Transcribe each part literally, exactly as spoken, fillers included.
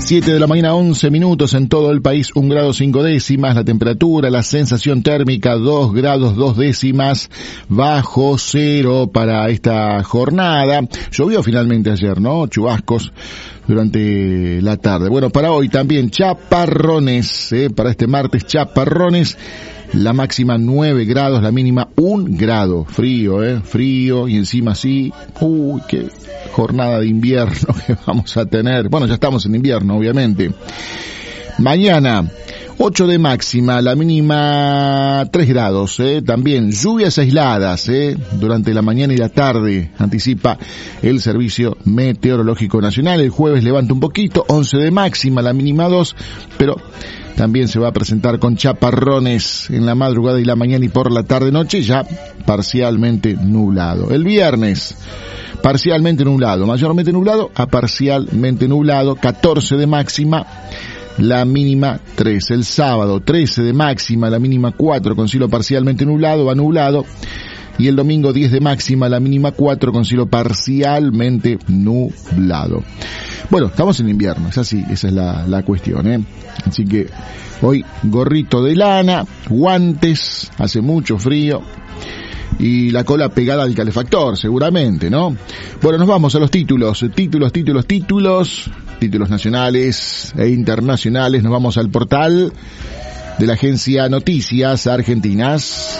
siete de la mañana, once minutos en todo el país, un grado cinco décimas, la temperatura, la sensación térmica dos grados dos décimas, bajo cero para esta jornada. Llovió finalmente ayer, ¿no? Chubascos durante la tarde. Bueno, para hoy también chaparrones, ¿eh? Para este martes chaparrones. La máxima nueve grados, la mínima un grado. Frío, eh, frío, y encima sí, uy, qué jornada de invierno que vamos a tener. Bueno, ya estamos en invierno, obviamente. Mañana, ocho de máxima, la mínima tres grados, eh. También lluvias aisladas, eh, durante la mañana y la tarde, anticipa el Servicio Meteorológico Nacional. El jueves levanta un poquito, once de máxima, la mínima dos, pero también se va a presentar con chaparrones en la madrugada y la mañana y por la tarde-noche, ya parcialmente nublado. El viernes, parcialmente nublado, mayormente nublado a parcialmente nublado, catorce de máxima, la mínima tres. El sábado, trece de máxima, la mínima cuatro, con cielo parcialmente nublado, va nublado. Y el domingo, diez de máxima, la mínima cuatro, con cielo parcialmente nublado. Bueno, estamos en invierno, es así, esa es la, la cuestión, ¿eh? Así que hoy gorrito de lana, guantes, hace mucho frío y la cola pegada al calefactor, seguramente, ¿no? Bueno, nos vamos a los títulos, títulos, títulos, títulos, títulos nacionales e internacionales. Nos vamos al portal de la agencia Noticias Argentinas.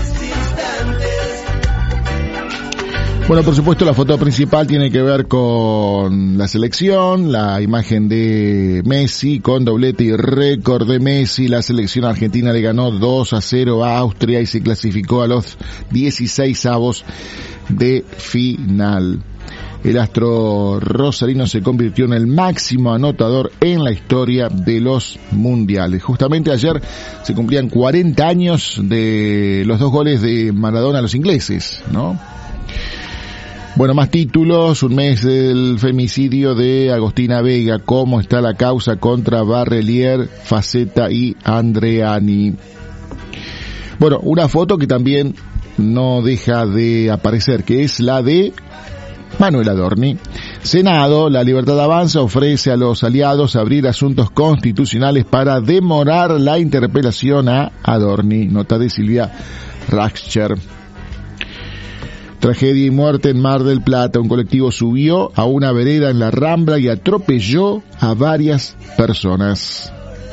Bueno, por supuesto, la foto principal tiene que ver con la selección, la imagen de Messi con doblete y récord de Messi. La selección argentina le ganó dos a cero a Austria y se clasificó a los dieciseisavos de final. El astro rosarino se convirtió en el máximo anotador en la historia de los mundiales. Justamente ayer se cumplían cuarenta años de los dos goles de Maradona a los ingleses, ¿no? Bueno, más títulos, un mes del femicidio de Agostina Vega, cómo está la causa contra Barrelier, Facetta y Andreani. Bueno, una foto que también no deja de aparecer, que es la de Manuel Adorni. Senado, la Libertad Avanza ofrece a los aliados abrir asuntos constitucionales para demorar la interpelación a Adorni. Nota de Silvia Rakscher. Tragedia y muerte en Mar del Plata. Un colectivo subió a una vereda en la Rambla y atropelló a varias personas.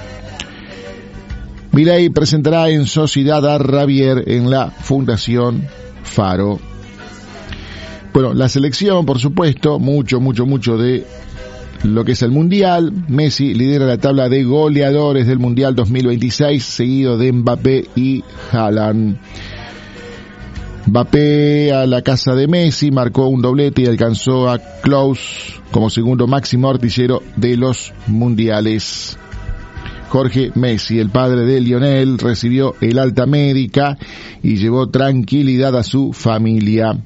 Milei presentará en sociedad a Rabier en la Fundación Faro. Bueno, la selección, por supuesto, mucho, mucho, mucho de lo que es el Mundial. Messi lidera la tabla de goleadores del Mundial dos mil veintiséis, seguido de Mbappé y Haaland. Mbappé a la casa de Messi, marcó un doblete y alcanzó a Klose como segundo máximo artillero de los mundiales. Jorge Messi, el padre de Lionel, recibió el alta médica y llevó tranquilidad a su familia.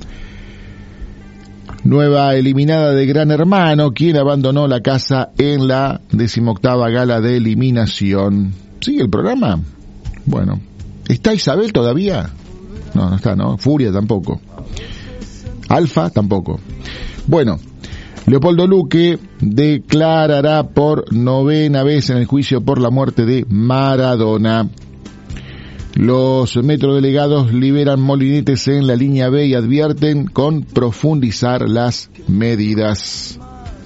Nueva eliminada de Gran Hermano, quien abandonó la casa en la decimoctava gala de eliminación. ¿Sigue el programa? Bueno, ¿está Isabel todavía? No, no está, ¿no? Furia tampoco. Alfa tampoco. Bueno, Leopoldo Luque declarará por novena vez en el juicio por la muerte de Maradona. Los metrodelegados liberan molinetes en la línea B y advierten con profundizar las medidas.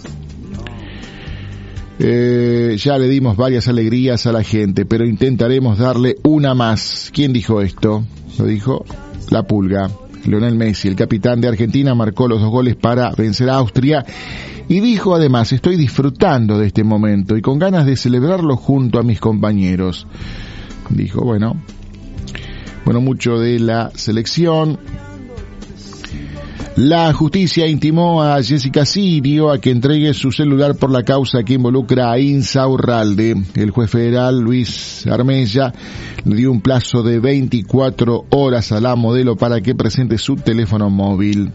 Eh, ya le dimos varias alegrías a la gente, pero intentaremos darle una más. ¿Quién dijo esto? Lo dijo la Pulga. Lionel Messi, el capitán de Argentina, marcó los dos goles para vencer a Austria y dijo además: estoy disfrutando de este momento y con ganas de celebrarlo junto a mis compañeros. Dijo, bueno, bueno, mucho de la selección. La justicia intimó a Jessica Sirio a que entregue su celular por la causa que involucra a Insaurralde. El juez federal Luis Armella le dio un plazo de veinticuatro horas a la modelo para que presente su teléfono móvil.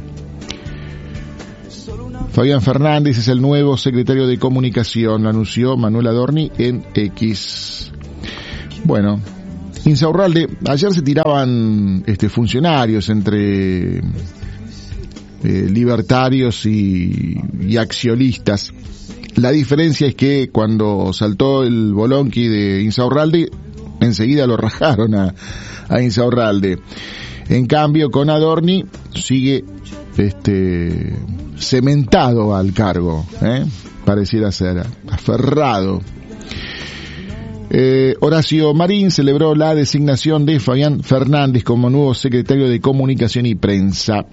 Fabián Fernández es el nuevo secretario de Comunicación, lo anunció Manuel Adorni en X. Bueno, Insaurralde, ayer se tiraban este funcionarios entre Eh, libertarios y, y accionistas La diferencia es que cuando saltó el Bolonqui de Insaurralde, enseguida lo rajaron a, a Insaurralde. En cambio, con Adorni sigue este cementado al cargo, ¿eh? Pareciera ser aferrado. Eh, Horacio Marín celebró la designación de Fabián Fernández como nuevo secretario de Comunicación y Prensa.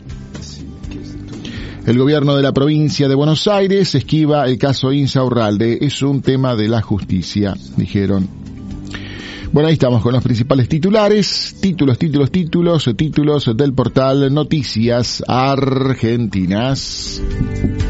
El gobierno de la provincia de Buenos Aires esquiva el caso Insaurralde. Es un tema de la justicia, dijeron. Bueno, ahí estamos con los principales titulares. Títulos, títulos, títulos, títulos del portal Noticias Argentinas.